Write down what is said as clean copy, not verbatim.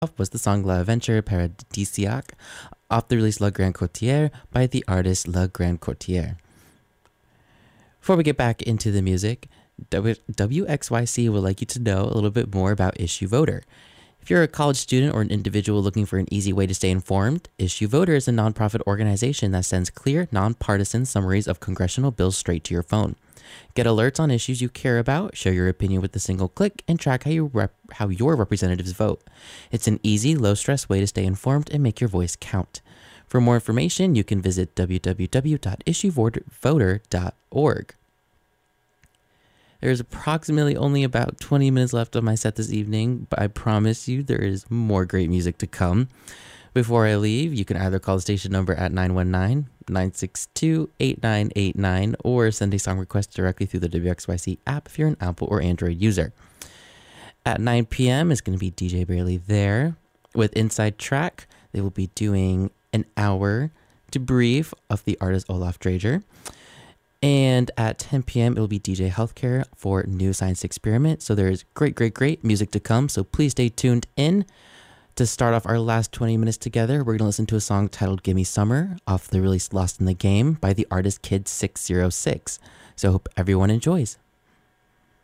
was the song La Aventure Paradisiaque off the release La Grande Courtière by the artist La Grande Courtière. Before we get back into the music, WXYC would like you to know a little bit more about Issue Voter. If you're a college student or an individual looking for an easy way to stay informed, Issue Voter is a nonprofit organization that sends clear, nonpartisan summaries of congressional bills straight to your phone. Get alerts on issues you care about, share your opinion with a single click, and track how your representatives vote. It's an easy, low-stress way to stay informed and make your voice count. For more information, you can visit www.issuevoter.org. There's approximately only about 20 minutes left of my set this evening, but I promise you there is more great music to come. Before I leave, you can either call the station number at 919-962-8989 or send a song request directly through the WXYC app if you're an Apple or Android user. At 9 p.m. is going to be DJ Barely There with Inside Track. They will be doing an hour debrief of the artist Olaf Drager. And at 10 p.m., it will be DJ Healthcare for New Science Experiment. So there's great music to come. So please stay tuned in. To start off our last 20 minutes together, we're going to listen to a song titled Gimme Summer off the release Lost in the Game by the artist Kid 606. So I hope everyone enjoys.